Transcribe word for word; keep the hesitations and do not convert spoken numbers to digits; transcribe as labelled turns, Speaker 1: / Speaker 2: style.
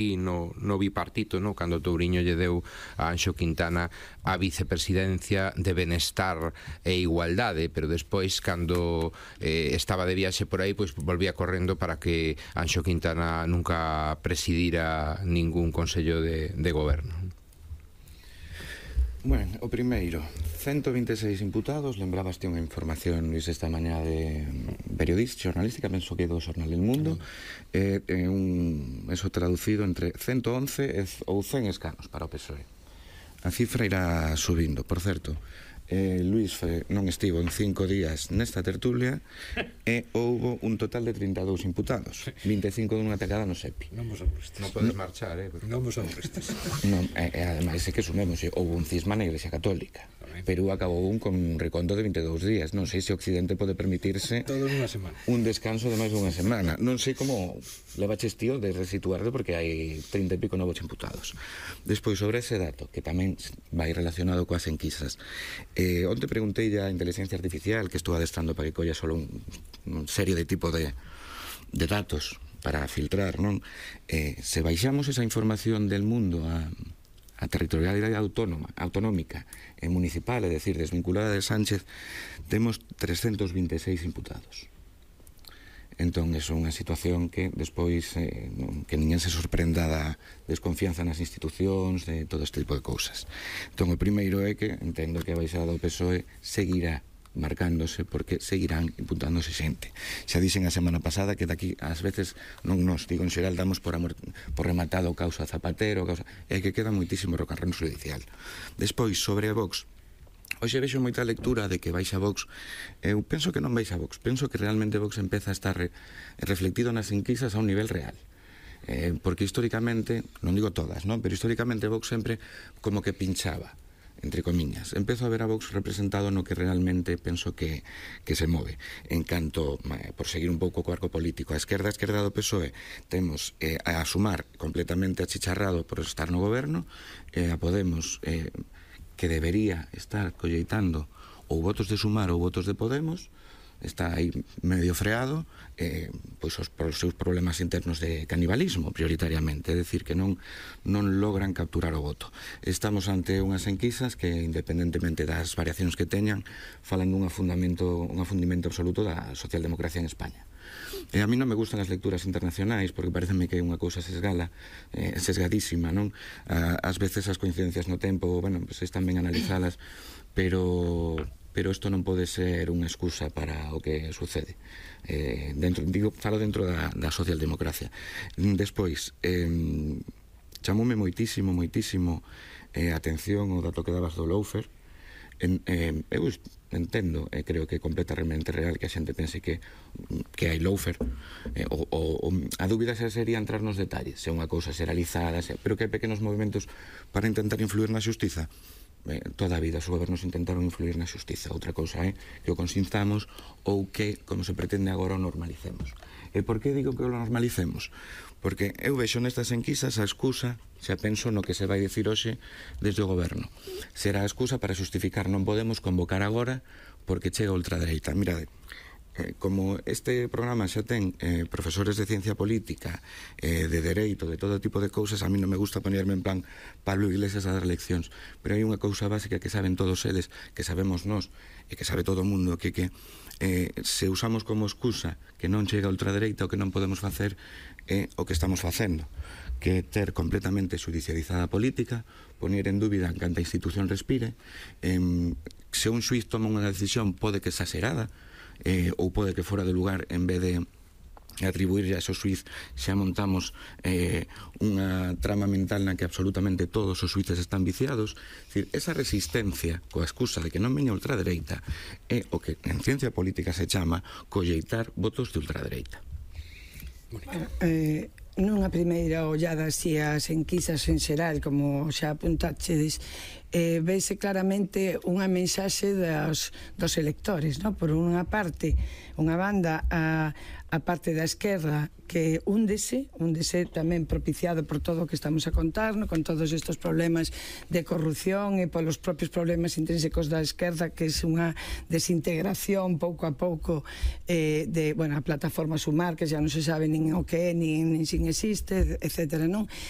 Speaker 1: aquí no, no bipartito, no? Cando Touriño lle deu a Anxo Quintana a vicepresidencia de Benestar e Igualdade, pero despois, cando eh, estaba de viaxe por aí, pois volvía correndo para que Anxo Quintana nunca presidira ningún consello de, de goberno.
Speaker 2: Bueno, o primeiro, ciento vinte e seis imputados. Lembrabaste unha información, Luis, esta mañá de periodista, jornalística, penso que do Xornal del Mundo, é eh, un, eso traducido entre ciento once ou cen escanos para o P S O E. A cifra irá subindo, por certo. Eh, Luis eh, non estivo en cinco días nesta tertulia e houbo un total de trinta e dous imputados, vinte e cinco dunha tacada no SEPI.
Speaker 3: Non vos aburristes.
Speaker 1: Non podes marchar, eh? Pero...
Speaker 3: Non vos aburristes.
Speaker 2: Non, e, e ademais é que sumemos, houve un cisma na Iglesia Católica. Perú acabou un con un reconto de vinte e dous días. Non sei se o Occidente pode permitirse
Speaker 3: todo nunha semana,
Speaker 2: un descanso de máis dunha semana. Non sei como levaches tío de resituarlo, porque hai trinta e pico novos imputados. Despois, sobre ese dato, que tamén vai relacionado coas enquisas, eh, onte preguntei a inteligencia artificial, que estou adestrando para que colla solo un, un serie de tipo de, de datos para filtrar, non? Eh, se baixamos esa información del mundo a a territorialidade autónoma, autonómica e municipal, é dicir, desvinculada de Sánchez, temos trescentos vinte e seis imputados. Entón, é unha situación que despois eh, que ninguén se sorprenda da desconfianza nas institucións, de todo este tipo de cousas. Entón, o primeiro é que entendo que a baixada do P S O E seguirá marcándose, porque seguirán imputándose xente. Xa dixen a semana pasada que daqui ás veces non nos, digo en xeral, damos por, amor, por rematado o causa Zapatero, causa, e que queda moitísimo rock and roll judicial. Despois, sobre a Vox, hoxe vexo moita lectura de que baixa Vox. Eu penso que non baixa Vox, penso que realmente Vox empeza a estar re, reflectido nas enquisas a un nivel real. Eh, porque históricamente, non digo todas, non? Pero históricamente Vox sempre como que pinchaba, entre comiñas. Empezo a ver a Vox representado no que realmente penso que, que se move. En canto, eh, por seguir un pouco co arco político, a esquerda, a esquerda do P S O E, temos eh, a Sumar completamente achicharrado por estar no goberno, eh, a Podemos, eh, que debería estar colleitando ou votos de Sumar ou votos de Podemos, está aí medio freado, eh, pois os, por os seus problemas internos de canibalismo, prioritariamente, é dicir, que non, non logran capturar o voto. Estamos ante unhas enquisas que, independentemente das variacións que teñan, falan dun afundamento, un afundimento absoluto da socialdemocracia en España. E a mí non me gustan as lecturas internacionais, porque pareceme que é unha cousa sesgada, eh, sesgadísima, non? Ás veces as coincidencias no tempo, bueno, pues están ben analizadas, pero... pero isto non pode ser unha excusa para o que sucede. Eh, dentro, digo, falo dentro da, da socialdemocracia. Despois, eh, chamoume moitísimo, moitísimo eh, atención o dato que dabas do Lawfare. En, eh, eu entendo, e eh, creo que é completamente real que a xente pense que, que hai Lawfare, eh, o, o, a dúbida xa sería entrar nos detalles, se é unha cousa xeralizada, se, pero que hai pequenos movimentos para intentar influir na xustiza. Eh, toda a vida os gobernos intentaron influir na xustiza. Outra cousa é que o consintamos ou que, como se pretende agora, o normalicemos. E por que digo que o normalicemos? Porque eu vexo nestas enquisas a excusa, xa penso no que se vai dicir hoxe desde o goberno. Será a excusa para xustificar non podemos convocar agora porque chega a ultradereita. Mirade, eh, como este programa xa ten eh, profesores de ciencia política, eh, de dereito, de todo tipo de cousas, a mí non me gusta ponerme en plan Pablo Iglesias a dar leccións, pero hai unha cousa básica que saben todos eles, que sabemos nós, e que sabe todo o mundo, que que eh, se usamos como excusa que non chega a ultradereita, o que non podemos facer é o que estamos facendo, que ter completamente judicializada a política, poner en dúbida en canta institución respire, eh, se un xuiz toma unha decisión pode que exagerada, Eh, ou pode que fora de lugar, en vez de atribuir a esos xuiz, xa montamos eh, unha trama mental na que absolutamente todos os xuíces están viciados. Es decir, esa resistencia coa excusa de que non veña ultradereita é o que en ciencia política se chama colleitar votos de ultradereita.
Speaker 4: Eh, nunha primeira ollada así as enquisas en xeral, como xa apuntachedes, eh, vese claramente unha mensaxe dos, dos electores, no? Por unha parte, unha banda a, a parte da esquerda que úndese, úndese tamén propiciado por todo o que estamos a contar, no? Con todos estes problemas de corrupción e polos propios problemas intrínsecos da esquerda, que é unha desintegración pouco a pouco eh, de, bueno, a plataforma Sumar, que xa non se sabe nin o que é, nin, nin sin existe, etcétera, non?